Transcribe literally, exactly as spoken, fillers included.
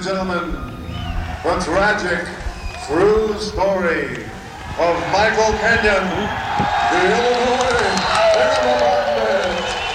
gentlemen, the tragic true story of Michael Kenyon.